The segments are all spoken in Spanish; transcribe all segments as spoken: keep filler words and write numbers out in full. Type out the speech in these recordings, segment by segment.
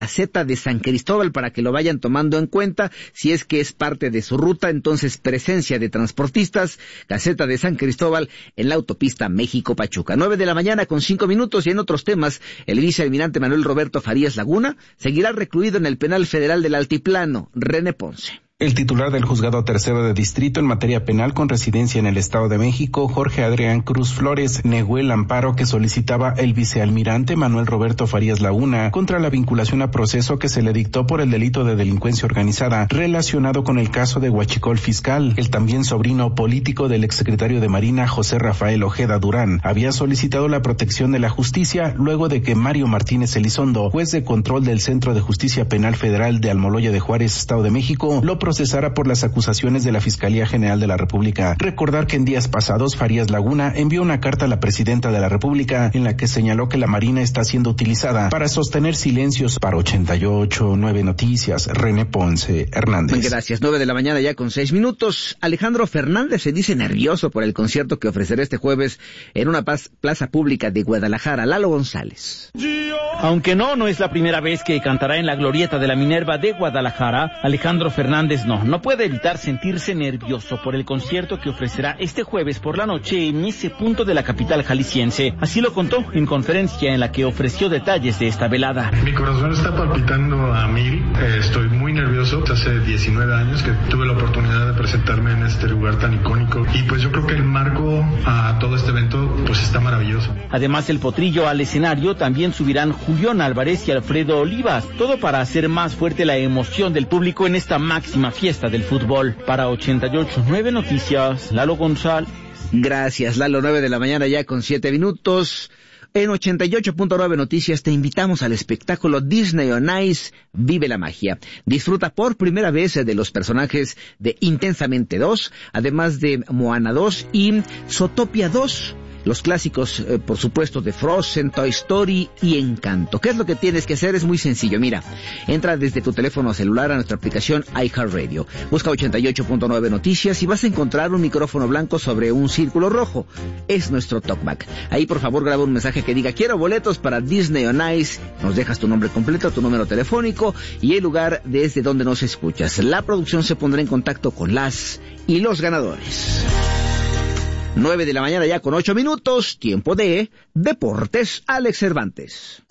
Caseta de San Cristóbal para que lo vayan tomando en cuenta si es que es parte de su ruta. Entonces, presencia de transportistas, Caseta de San Cristóbal en la autopista México-Pachuca. Nueve de la mañana con cinco minutos. Y en otros temas, el vicealmirante Manuel Roberto Farías Laguna seguirá recluido en el penal federal del Altiplano. René Ponce. El titular del Juzgado Tercero de Distrito en materia penal con residencia en el Estado de México, Jorge Adrián Cruz Flores, negó el amparo que solicitaba el vicealmirante Manuel Roberto Farías Laguna contra la vinculación a proceso que se le dictó por el delito de delincuencia organizada relacionado con el caso de Huachicol Fiscal. El también sobrino político del exsecretario de Marina, José Rafael Ojeda Durán, había solicitado la protección de la justicia luego de que Mario Martínez Elizondo, juez de control del Centro de Justicia Penal Federal de Almoloya de Juárez, Estado de México, lo procesara por las acusaciones de la Fiscalía General de la República. Recordar que en días pasados Farías Laguna envió una carta a la presidenta de la República en la que señaló que la Marina está siendo utilizada para sostener silencios. Para ochenta y ocho nueve Noticias, René Ponce Hernández. Gracias. Nueve de la mañana ya con seis minutos. Alejandro Fernández se dice nervioso por el concierto que ofrecerá este jueves en una plaza pública de Guadalajara. Lalo González. Aunque no, no es la primera vez que cantará en la glorieta de la Minerva de Guadalajara, Alejandro Fernández no, no puede evitar sentirse nervioso por el concierto que ofrecerá este jueves por la noche en ese punto de la capital jalisciense. Así lo contó en conferencia en la que ofreció detalles de esta velada. Mi corazón está palpitando a mil, eh, estoy muy nervioso. Hace diecinueve años que tuve la oportunidad de presentarme en este lugar tan icónico y pues yo creo que el marco a todo este evento pues está maravilloso. Además, el potrillo al escenario también subirán Julián Álvarez y Alfredo Olivas, todo para hacer más fuerte la emoción del público en esta máxima fiesta del fútbol. Para ochenta y ocho nueve Noticias, Lalo González. Gracias, Lalo. Nueve de la mañana ya con siete minutos. En ochenta y ocho punto nueve Noticias te invitamos al espectáculo Disney on Ice, Vive la Magia. Disfruta por primera vez de los personajes de Intensamente dos, además de Moana dos y Zootopia dos. Los clásicos, eh, por supuesto, de Frozen, Toy Story y Encanto. ¿Qué es lo que tienes que hacer? Es muy sencillo. Mira, entra desde tu teléfono celular a nuestra aplicación iHeartRadio. Busca ochenta y ocho punto nueve Noticias y vas a encontrar un micrófono blanco sobre un círculo rojo. Es nuestro talkback. Ahí, por favor, graba un mensaje que diga: quiero boletos para Disney on Ice. Nos dejas tu nombre completo, tu número telefónico y el lugar desde donde nos escuchas. La producción se pondrá en contacto con las y los ganadores. Nueve de la mañana ya con ocho minutos, tiempo de Deportes. Alex Cervantes.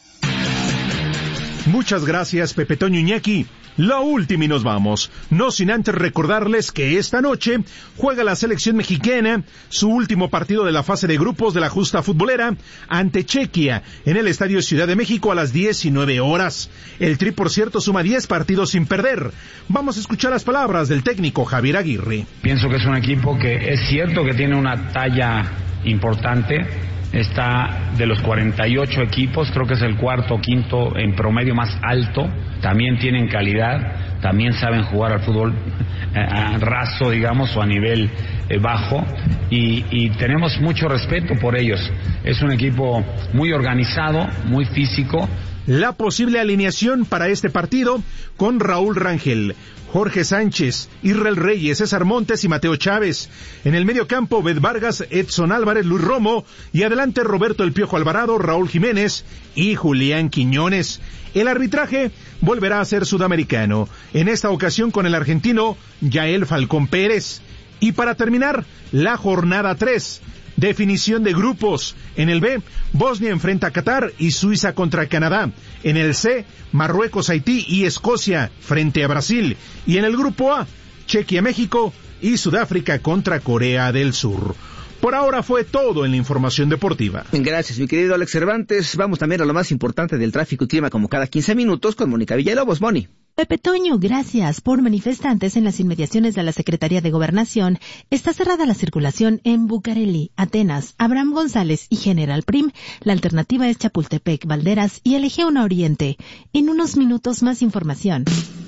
Muchas gracias, Pepe Toño Iñaki. La última y nos vamos. No sin antes recordarles que esta noche juega la selección mexicana su último partido de la fase de grupos de la justa futbolera ante Chequia en el Estadio Ciudad de México a las diecinueve horas. El Tri, por cierto, suma diez partidos sin perder. Vamos a escuchar las palabras del técnico Javier Aguirre. Pienso que es un equipo que es cierto que tiene una talla importante. Está de los cuarenta y ocho equipos, creo que es el cuarto o quinto en promedio más alto. También tienen calidad, también saben jugar al fútbol eh, raso, digamos, o a nivel eh, bajo. Y, y tenemos mucho respeto por ellos. Es un equipo muy organizado, muy físico. La posible alineación para este partido con Raúl Rangel, Jorge Sánchez, Israel Reyes, César Montes y Mateo Chávez. En el medio campo, Bet Vargas, Edson Álvarez, Luis Romo y adelante Roberto El Piojo Alvarado, Raúl Jiménez y Julián Quiñones. El arbitraje volverá a ser sudamericano, en esta ocasión con el argentino Yael Falcón Pérez. Y para terminar, la jornada tres. Definición de grupos. En el B, Bosnia enfrenta a Qatar y Suiza contra Canadá. En el C, Marruecos, Haití y Escocia frente a Brasil. Y en el grupo A, Chequia, México y Sudáfrica contra Corea del Sur. Por ahora fue todo en la información deportiva. Gracias, mi querido Alex Cervantes. Vamos también a lo más importante del tráfico y clima como cada quince minutos con Mónica Villalobos. Moni. Pepe Toño, gracias. Por manifestantes en las inmediaciones de la Secretaría de Gobernación, está cerrada la circulación en Bucareli, Atenas, Abraham González y General Prim. La alternativa es Chapultepec, Valderas y el Eje uno Oriente. En unos minutos más información.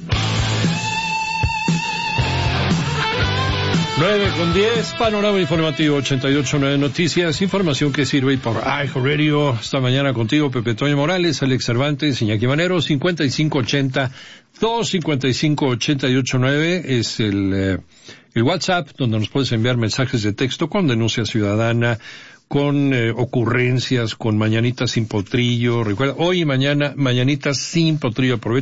nueve con diez, panorama informativo ochenta y ocho nueve Noticias, información que sirve por iHeartRadio. Esta mañana contigo, Pepe Toño Morales, Alex Cervantes, Iñaki Manero. Cincuenta y cinco ochenta, dos cincuenta y cinco ochenta y ocho nueve es el, eh, el WhatsApp, donde nos puedes enviar mensajes de texto con denuncia ciudadana, con eh, ocurrencias, con mañanitas sin potrillo. Recuerda, hoy y mañana, mañanitas sin potrillo. Aprovecha